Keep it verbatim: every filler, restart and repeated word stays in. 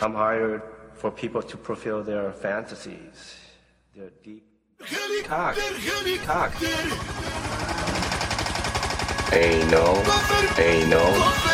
I'm hired for people to fulfill their fantasies, their deep cock, cock. Anal, anal.